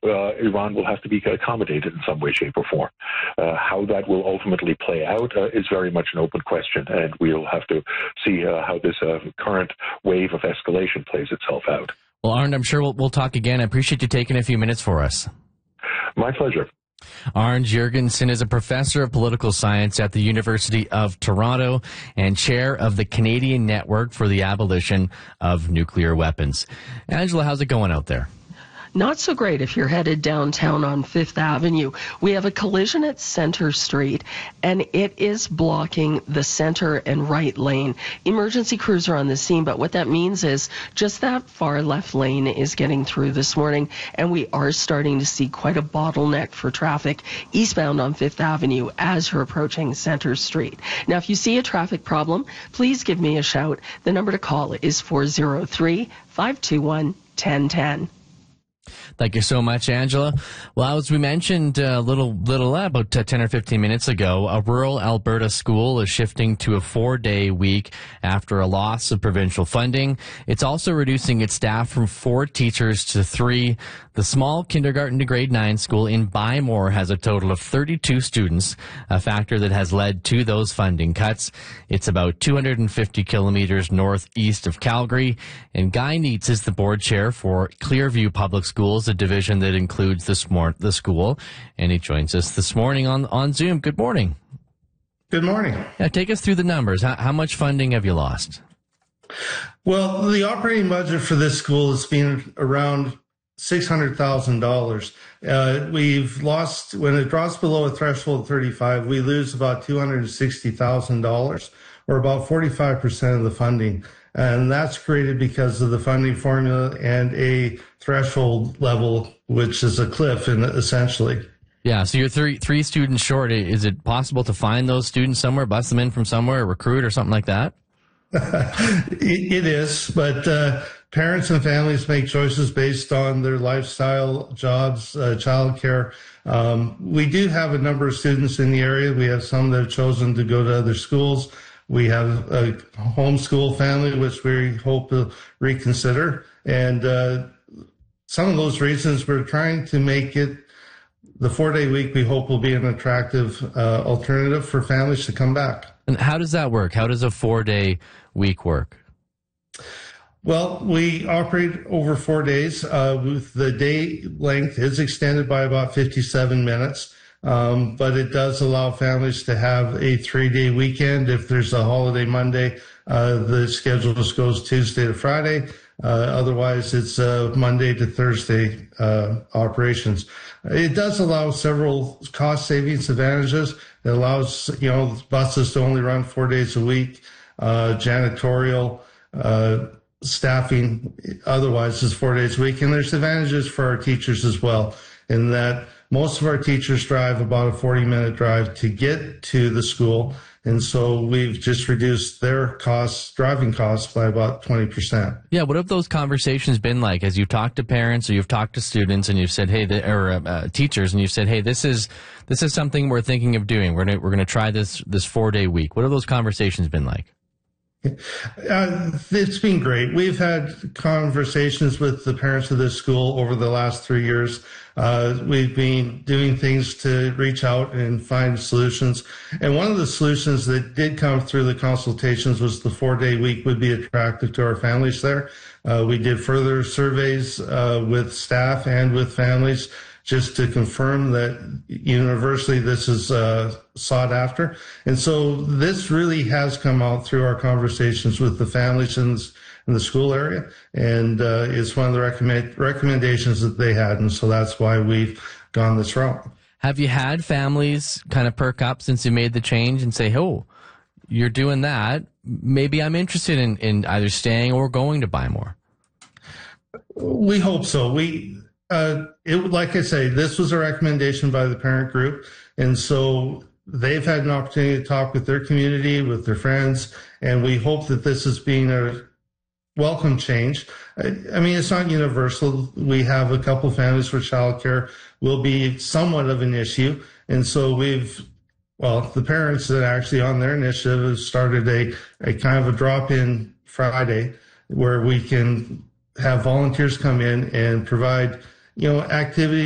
Iran will have to be accommodated in some way, shape, or form. How that will ultimately play out is very much an open question, and we'll have to see how this current wave of escalation plays itself out. Well, Arnd, I'm sure we'll talk again. I appreciate you taking a few minutes for us. My pleasure. Arnd Jorgensen is a professor of political science at the University of Toronto and chair of the Canadian Network for the Abolition of Nuclear Weapons. Angela, how's it going out there? Not so great if you're headed downtown on Fifth Avenue. We have a collision at Center Street, and it is blocking the center and right lane. Emergency crews are on the scene, but what that means is just that far left lane is getting through this morning, and we are starting to see quite a bottleneck for traffic eastbound on Fifth Avenue as you're approaching Center Street. Now, if you see a traffic problem, please give me a shout. The number to call is 403-521-1010. Thank you so much, Angela. Well, as we mentioned about 10 or 15 minutes ago, a rural Alberta school is shifting to a 4-day week after a loss of provincial funding. It's also reducing its staff from 4 teachers to 3. The small kindergarten to grade 9 school in Bymore has a total of 32 students, a factor that has led to those funding cuts. It's about 250 kilometers northeast of Calgary, and Guy Neitz is the board chair for Clearview Public Schools, a division that includes the school, and he joins us this morning on Zoom. Good morning. Good morning. Yeah, take us through the numbers. How much funding have you lost? Well, the operating budget for this school has been around $600,000. We've lost, when it drops below a threshold of 35, we lose about $260,000, or about 45% of the funding. And that's created because of the funding formula and a threshold level, which is a cliff, essentially. Yeah, so you're three students short. Is it possible to find those students somewhere, bust them in from somewhere, recruit or something like that? It is, but parents and families make choices based on their lifestyle, jobs, childcare. We do have a number of students in the area. We have some that have chosen to go to other schools. We have a homeschool family, which we hope to reconsider. And some of those reasons, we're trying to make it the 4-day week, we hope will be an attractive alternative for families to come back. And how does that work? How does a 4-day week work? Well, we operate over 4 days. With the day length is extended by about 57 minutes. But it does allow families to have a 3-day weekend. If there's a holiday Monday, the schedule just goes Tuesday to Friday. Otherwise, it's Monday to Thursday operations. It does allow several cost savings advantages. It allows, buses to only run 4 days a week, janitorial, staffing, otherwise is 4 days a week. And there's advantages for our teachers as well, in that most of our teachers drive about a 40-minute drive to get to the school. And so we've just reduced their driving costs by about 20%. Yeah, what have those conversations been like as you've talked to parents or you've talked to students and you've said, hey, teachers, and you've said, hey, this is something we're thinking of doing. We're gonna try this 4-day week. What have those conversations been like? It's been great. We've had conversations with the parents of this school over the last 3 years. We've been doing things to reach out and find solutions. And one of the solutions that did come through the consultations was the 4-day week would be attractive to our families there. We did further surveys with staff and with families just to confirm that universally this is sought after. And so this really has come out through our conversations with the families in the school area, and it's one of the recommendations that they had, and so that's why we've gone this route. Have you had families kind of perk up since you made the change and say, oh, you're doing that, maybe I'm interested in either staying or going to Bymore? We hope so. Like I say, this was a recommendation by the parent group, and so they've had an opportunity to talk with their community, with their friends, and we hope that this is being a welcome change. I mean, it's not universal. We have a couple families where childcare will be somewhat of an issue, and so the parents that actually on their initiative have started a kind of a drop-in Friday where we can have volunteers come in and provide activity